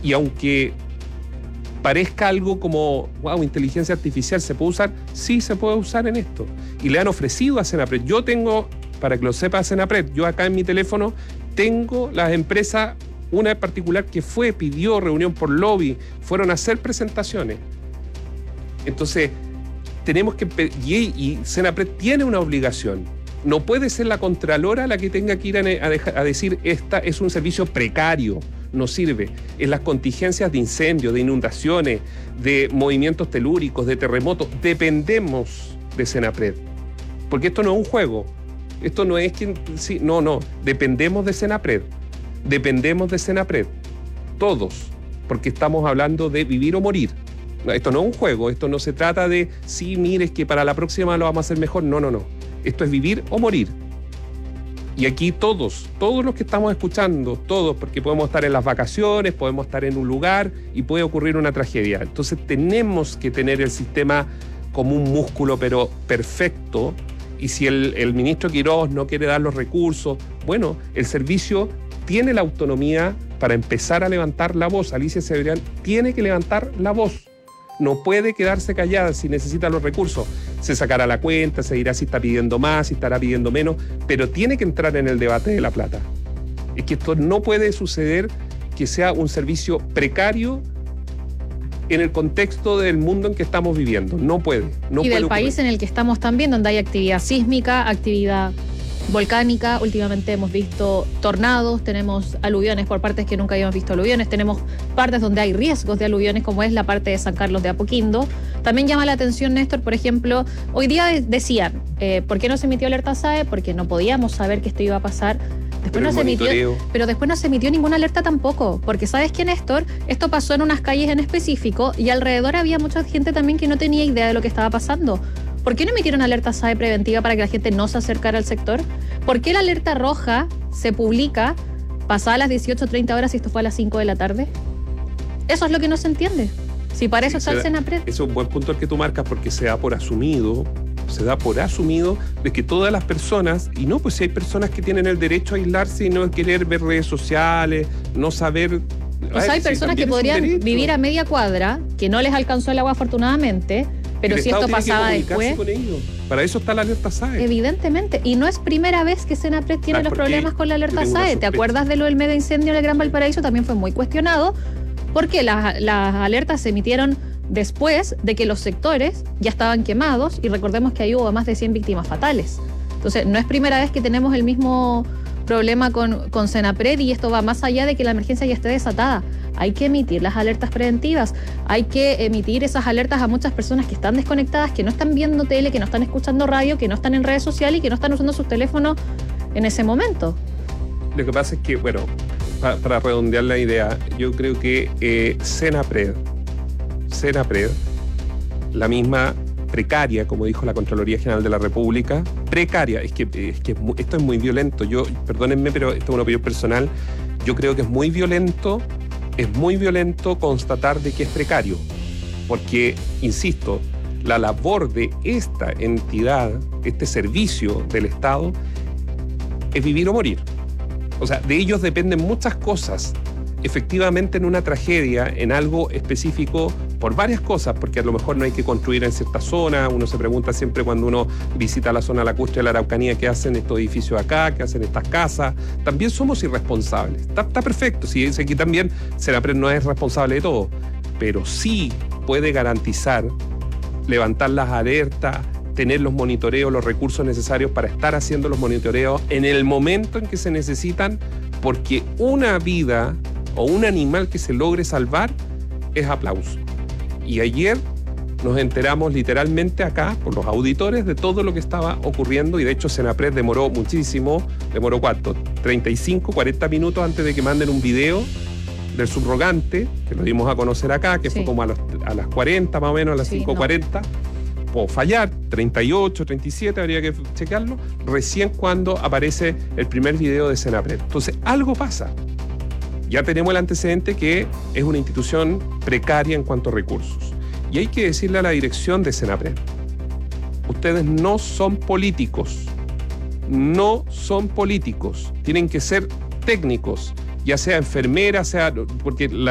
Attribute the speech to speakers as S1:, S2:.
S1: Y aunque parezca algo como, wow, inteligencia artificial, ¿se puede usar? Sí, se puede usar en esto. Y le han ofrecido a Senapred. Yo tengo, para que lo sepa Senapred, yo acá en mi teléfono tengo las empresas, una en particular que pidió reunión por lobby, fueron a hacer presentaciones. Entonces, tenemos que... Y Senapred tiene una obligación. No puede ser la Contralora la que tenga que ir a decir, esta es un servicio precario, no sirve. En las contingencias de incendios, de inundaciones, de movimientos telúricos, de terremotos, dependemos de Senapred. Porque esto no es un juego. Esto no es que... Sí, no. Dependemos de Senapred. Dependemos de Senapred. Todos. Porque estamos hablando de vivir o morir. Esto no es un juego. Esto no se trata de, sí, mire, es que para la próxima lo vamos a hacer mejor. No. Esto es vivir o morir. Y aquí todos los que estamos escuchando, todos, porque podemos estar en las vacaciones, podemos estar en un lugar y puede ocurrir una tragedia. Entonces tenemos que tener el sistema como un músculo, pero perfecto. Y si el ministro Quirós no quiere dar los recursos, bueno, el servicio tiene la autonomía para empezar a levantar la voz. Alicia Cebrián tiene que levantar la voz. No puede quedarse callada si necesita los recursos. Se sacará la cuenta, se dirá si está pidiendo más, si estará pidiendo menos, pero tiene que entrar en el debate de la plata. Es que esto no puede suceder que sea un servicio precario en el contexto del mundo en que estamos viviendo. No puede.
S2: Y del país en el que estamos también, donde hay actividad sísmica, actividad volcánica. Últimamente hemos visto tornados, tenemos aluviones por partes que nunca habíamos visto aluviones, tenemos partes donde hay riesgos de aluviones, como es la parte de San Carlos de Apoquindo. También llama la atención, Néstor, por ejemplo, hoy día decían, ¿por qué no se emitió alerta SAE? Porque no podíamos saber que esto iba a pasar. Después no se emitió, pero después no se emitió ninguna alerta tampoco, porque ¿sabes qué, Néstor? Esto pasó en unas calles en específico y alrededor había mucha gente también que no tenía idea de lo que estaba pasando. ¿Por qué no emitieron alerta SAE preventiva para que la gente no se acercara al sector? ¿Por qué la alerta roja se publica pasada las 18:30 horas y esto fue a las 5 de la tarde? Eso es lo que no se entiende. Si para eso está el Senapred.
S1: Es un buen punto el que tú marcas, porque se da por asumido de que todas las personas, y no, pues si hay personas que tienen el derecho a aislarse y no querer ver redes sociales, no saber...
S2: Pues hay personas que podrían vivir a media cuadra, que no les alcanzó el agua afortunadamente, pero si esto pasaba después...
S1: Con ellos. Para eso está la alerta SAE.
S2: Evidentemente. Y no es primera vez que Senapred tiene los problemas con la alerta SAE. ¿Te acuerdas de lo del mega incendio en el Gran Valparaíso? También fue muy cuestionado, porque las alertas se emitieron después de que los sectores ya estaban quemados, y recordemos que ahí hubo más de 100 víctimas fatales. Entonces, no es primera vez que tenemos el mismo problema con Senapred, y esto va más allá de que la emergencia ya esté desatada. Hay que emitir las alertas preventivas, hay que emitir esas alertas a muchas personas que están desconectadas, que no están viendo tele, que no están escuchando radio, que no están en redes sociales y que no están usando sus teléfonos en ese momento.
S1: Lo que pasa es que, bueno, para redondear la idea, yo creo que Senapred, la misma precaria, como dijo la Contraloría General de la República, precaria, es que esto es muy violento. Perdónenme, pero esto es una opinión personal, yo creo que es muy violento constatar de que es precario, porque, insisto, la labor de esta entidad, este servicio del Estado, es vivir o morir. O sea, de ellos dependen muchas cosas. Efectivamente, en una tragedia, en algo específico, por varias cosas, porque a lo mejor no hay que construir en cierta zona. Uno se pregunta siempre cuando uno visita la zona lacustre de la Araucanía, ¿qué hacen estos edificios acá? ¿Qué hacen estas casas? También somos irresponsables. Está perfecto. Si aquí también Senapred no es responsable de todo, pero sí puede garantizar, levantar las alertas, tener los monitoreos, los recursos necesarios para estar haciendo los monitoreos en el momento en que se necesitan, porque una vida o un animal que se logre salvar es aplauso. Y ayer nos enteramos literalmente acá, por los auditores, de todo lo que estaba ocurriendo, y de hecho Senapred demoró muchísimo. ¿Demoró cuánto? 35, 40 minutos antes de que manden un video del subrogante, que lo dimos a conocer acá, que fue como a las 40 más o menos, a las 5:40. Puedo fallar, 38, 37, habría que checarlo, recién cuando aparece el primer video de Senapred. Entonces, algo pasa. Ya tenemos el antecedente que es una institución precaria en cuanto a recursos. Y hay que decirle a la dirección de Senapred, ustedes no son políticos, tienen que ser técnicos, ya sea enfermera, porque